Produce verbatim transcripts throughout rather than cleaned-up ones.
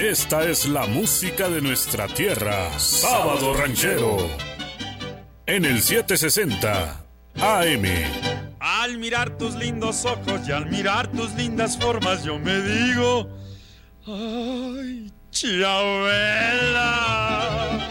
Esta es la música de nuestra tierra. Sábado Ranchero. En el setecientos sesenta A M. Al mirar tus lindos ojos y al mirar tus lindas formas, yo me digo: ¡ay, Chabela!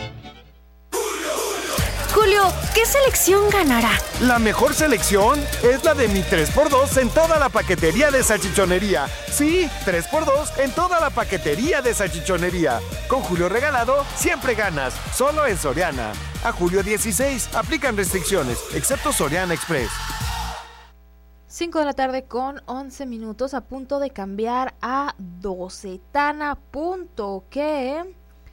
Julio, ¿qué selección ganará? La mejor selección es la de mi tres por dos en toda la paquetería de salchichonería. Sí, tres por dos en toda la paquetería de salchichonería. Con Julio regalado, siempre ganas. Solo en Soriana. A julio dieciséis, aplican restricciones, excepto Soriana Express. cinco de la tarde con once minutos, a punto de cambiar a doce. Tan a punto que...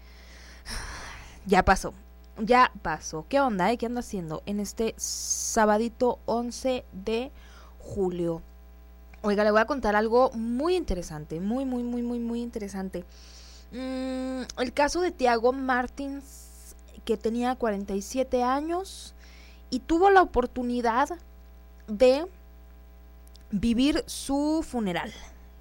ya pasó. Ya pasó. ¿Qué onda, eh? ¿Qué ando haciendo en este sabadito once de julio? Oiga, le voy a contar algo muy interesante, muy, muy, muy, muy, muy interesante. Mm, el caso de Thiago Martins, que tenía cuarenta y siete años y tuvo la oportunidad de vivir su funeral.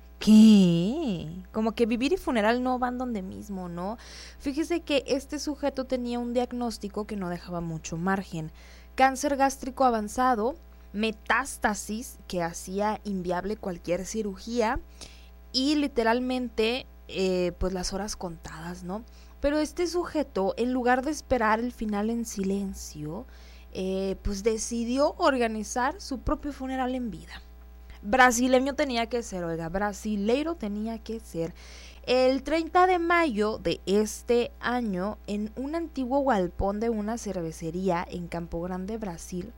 ¿Qué? Como que vivir y funeral no van donde mismo, ¿no? Fíjese que este sujeto tenía un diagnóstico que no dejaba mucho margen. Cáncer gástrico avanzado, metástasis que hacía inviable cualquier cirugía y literalmente, eh, pues las horas contadas, ¿no? Pero este sujeto, en lugar de esperar el final en silencio, eh, pues decidió organizar su propio funeral en vida. Brasileño tenía que ser, oiga, brasileiro tenía que ser. El treinta de mayo de este año, en un antiguo galpón de una cervecería en Campo Grande, Brasil,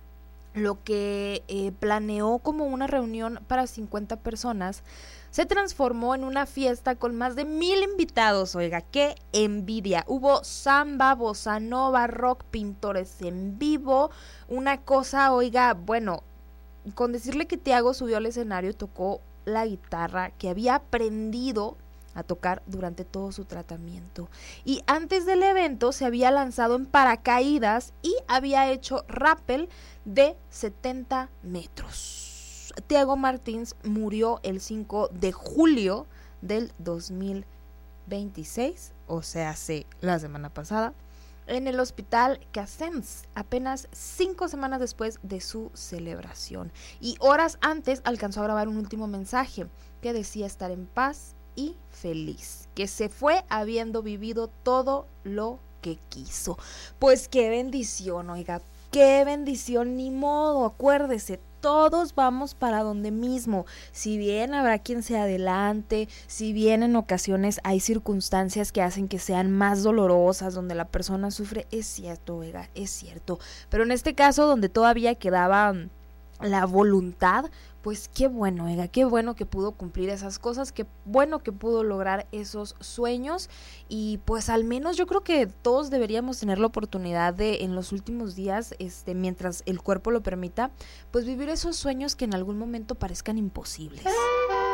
lo que eh, planeó como una reunión para cincuenta personas, se transformó en una fiesta con más de mil invitados. Oiga, qué envidia. Hubo samba, bossa nova, rock, pintores en vivo, una cosa, oiga, bueno... Con decirle que Thiago subió al escenario y tocó la guitarra que había aprendido a tocar durante todo su tratamiento. Y antes del evento se había lanzado en paracaídas y había hecho rappel de setenta metros. Thiago Martins murió el cinco de julio del dos mil veintiséis, o sea, hace la semana pasada, en el hospital Casens, apenas cinco semanas después de su celebración. Y horas antes alcanzó a grabar un último mensaje que decía estar en paz y feliz, que se fue habiendo vivido todo lo que quiso. Pues qué bendición, oiga, qué bendición, ni modo, acuérdese, todos vamos para donde mismo. Si bien habrá quien se adelante, si bien en ocasiones hay circunstancias que hacen que sean más dolorosas, donde la persona sufre, es cierto, oiga, es cierto. Pero en este caso, donde todavía quedaba la voluntad, pues qué bueno, oiga, qué bueno que pudo cumplir esas cosas, qué bueno que pudo lograr esos sueños. Y pues al menos yo creo que todos deberíamos tener la oportunidad de en los últimos días, este, mientras el cuerpo lo permita, pues vivir esos sueños que en algún momento parezcan imposibles.